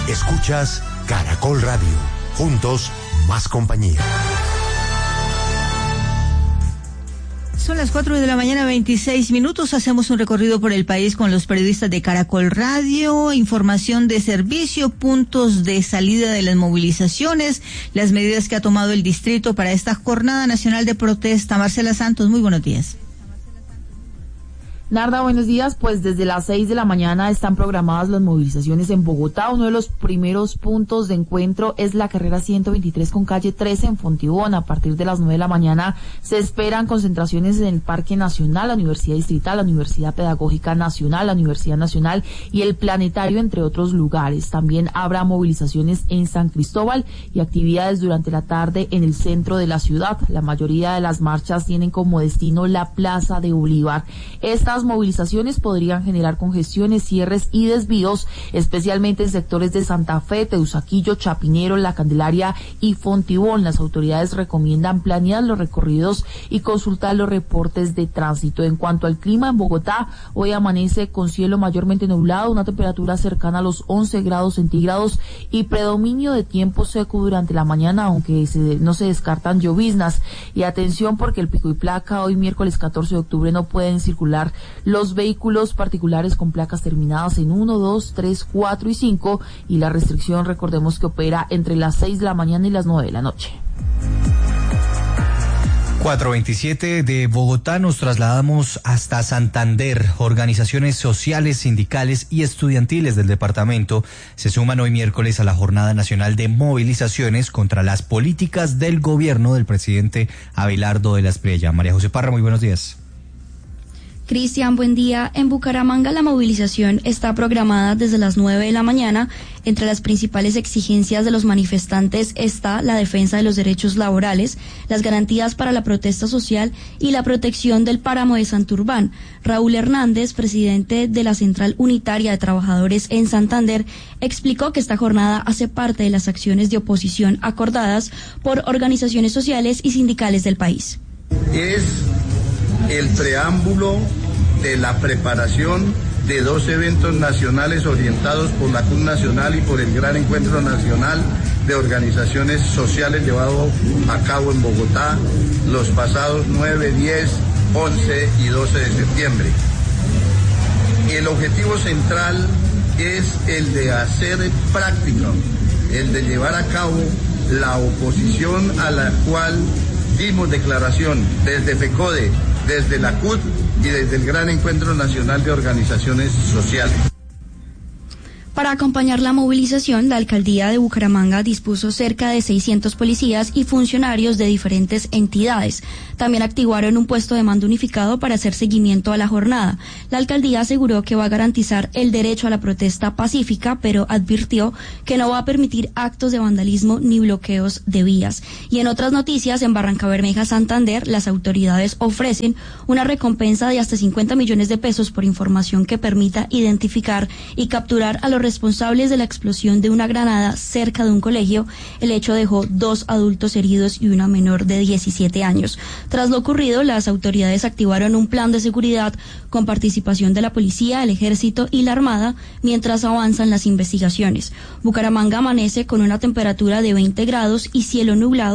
Escuchas Caracol Radio. Juntos, más compañía. Son las 4:26 a.m. Hacemos un recorrido por el país con los periodistas de Caracol Radio. Información de servicio, puntos de salida de las movilizaciones, las medidas que ha tomado el distrito para esta jornada nacional de protesta. Marcela Santos, muy buenos días. Narda, buenos días. Pues desde las 6 de la mañana están programadas las movilizaciones en Bogotá. Uno de los primeros puntos de encuentro es la carrera 123 con calle 13 en Fontibón. A partir de las 9 de la mañana se esperan concentraciones en el Parque Nacional, la Universidad Distrital, la Universidad Pedagógica Nacional, la Universidad Nacional y el Planetario, entre otros lugares. También habrá movilizaciones en San Cristóbal y actividades durante la tarde en el centro de la ciudad. La mayoría de las marchas tienen como destino la Plaza de Bolívar. Estas movilizaciones podrían generar congestiones, cierres y desvíos, especialmente en sectores de Santa Fe, Teusaquillo, Chapinero, La Candelaria y Fontibón. Las autoridades recomiendan planear los recorridos y consultar los reportes de tránsito. En cuanto al clima, en Bogotá hoy amanece con cielo mayormente nublado, una temperatura cercana a los 11 grados centígrados y predominio de tiempo seco durante la mañana, aunque no se descartan lloviznas. Y atención, porque el pico y placa hoy miércoles 14 de octubre no pueden circular los vehículos particulares con placas terminadas en 1, 2, 3, 4 y 5, y la restricción, recordemos que opera entre las 6 de la mañana y las 9 de la noche. 4:27 de Bogotá, nos trasladamos hasta Santander. Organizaciones sociales, sindicales y estudiantiles del departamento se suman hoy miércoles a la Jornada Nacional de Movilizaciones contra las políticas del gobierno del presidente Abelardo de la Espriella. María José Parra, muy buenos días. Cristian, buen día. En Bucaramanga la movilización está programada desde las 9 de la mañana. Entre las principales exigencias de los manifestantes está la defensa de los derechos laborales, las garantías para la protesta social y la protección del páramo de Santurbán. Raúl Hernández, presidente de la Central Unitaria de Trabajadores en Santander, explicó que esta jornada hace parte de las acciones de oposición acordadas por organizaciones sociales y sindicales del país. Es el preámbulo de la preparación de dos eventos nacionales orientados por la CUT Nacional y por el Gran Encuentro Nacional de Organizaciones Sociales llevado a cabo en Bogotá los pasados 9, 10, 11 y 12 de septiembre. El objetivo central es el de hacer práctica, el de llevar a cabo la oposición a la cual dimos declaración desde FECODE, desde la CUT y desde el Gran Encuentro Nacional de Organizaciones Sociales. Para acompañar la movilización, la alcaldía de Bucaramanga dispuso cerca de 600 policías y funcionarios de diferentes entidades. También activaron un puesto de mando unificado para hacer seguimiento a la jornada. La alcaldía aseguró que va a garantizar el derecho a la protesta pacífica, pero advirtió que no va a permitir actos de vandalismo ni bloqueos de vías. Y en otras noticias, en Barrancabermeja, Santander, las autoridades ofrecen una recompensa de hasta 50 millones de pesos por información que permita identificar y capturar a los responsables de la explosión de una granada cerca de un colegio. El hecho dejó 2 adultos heridos y una menor de 17 años. Tras lo ocurrido, las autoridades activaron un plan de seguridad con participación de la policía, el ejército y la armada mientras avanzan las investigaciones. Bucaramanga amanece con una temperatura de 20 grados y cielo nublado.